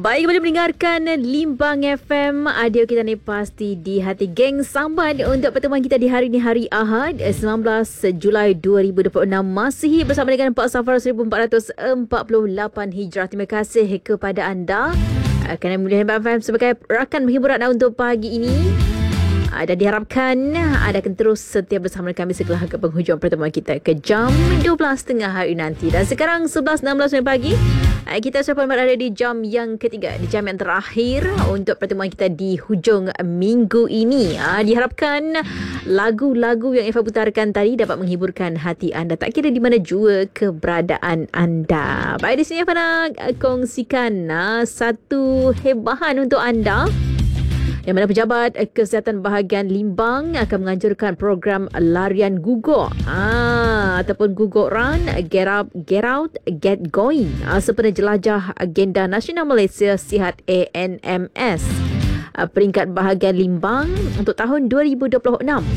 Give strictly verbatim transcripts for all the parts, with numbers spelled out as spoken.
Baik, kembali mendengarkan Limbang F M. Adio kita ni pasti di hati geng sambat untuk pertemuan kita di hari ni, hari Ahad sembilan belas Julai dua ribu dua puluh enam. Masih bersama dengan empat Safar seribu empat ratus empat puluh lapan Hijrah. Terima kasih kepada anda kerana memilih Limbang F M sebagai rakan menghibur anda untuk pagi ini. Dan diharapkan anda akan terus setia bersama kami setelah ke penghujung pertemuan kita ke jam dua belas tiga puluh hari nanti. Dan sekarang sebelas enam belas pagi, kita sudah berada di jam yang ketiga, di jam yang terakhir untuk pertemuan kita di hujung minggu ini. Diharapkan lagu-lagu yang Eva putarkan tadi dapat menghiburkan hati anda, tak kira di mana jua keberadaan anda. Baik, di sini Eva nak kongsikan satu hebahan untuk anda. Yang mana Pejabat Kesihatan Bahagian Limbang akan menganjurkan program larian guguk ah, ataupun guguk run, get up, get out, get going ah, sempena jelajah Agenda Nasional Malaysia Sihat A N M S ah, peringkat bahagian Limbang untuk tahun dua ribu dua puluh enam.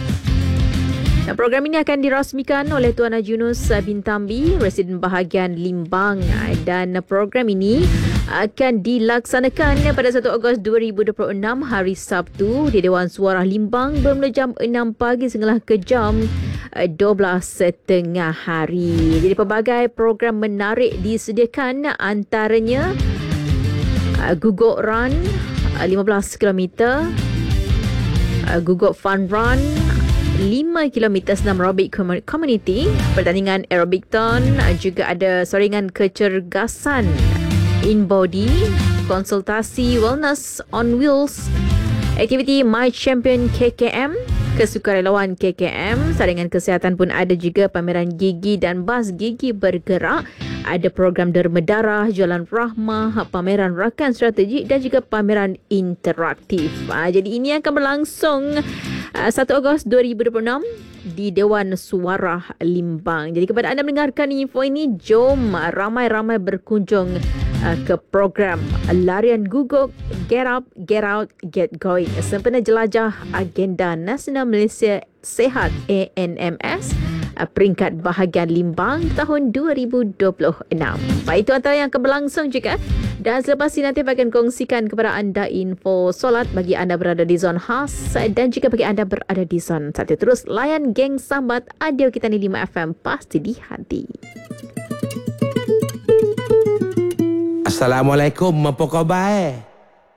Dan program ini akan dirasmikan oleh Tuan Haji Yunus bin Tambi, Residen Bahagian Limbang, dan program ini akan dilaksanakan pada satu Ogos dua ribu dua puluh enam hari Sabtu di Dewan Suara Limbang bermula jam enam pagi sehinggalah ke jam dua belas tengah hari. Jadi pelbagai program menarik disediakan, antaranya Guguk Run lima belas kilometer, Guguk Fun Run lima kilometer senam aerobik community, pertandingan aerobikton, juga ada soringan kecergasan in body, konsultasi wellness on wheels, aktiviti My Champion K K M, kesukarelawan K K M, saringan kesihatan pun ada, juga pameran gigi dan bas gigi bergerak, ada program derma darah, jualan rahmah, pameran rakan strategik dan juga pameran interaktif. Ha, jadi ini akan berlangsung uh, satu Ogos dua ribu dua puluh enam di Dewan Suara Limbang. Jadi kepada anda mendengarkan info ini, jom ramai-ramai berkunjung uh, ke program larian guguk, get up, get out, get going sempena jelajah Agenda Nasional Malaysia Sihat A N M S peringkat bahagian Limbang tahun dua ribu dua puluh enam. Baik, itu antara yang akan berlangsung juga. Dan selepas ini nanti akan kongsikan kepada anda info solat bagi anda berada di zon khas dan juga bagi anda berada di zon satu. Terus layan geng sambat Adio kita ni lima F M, pasti di hati. Assalamualaikum, apa khabar?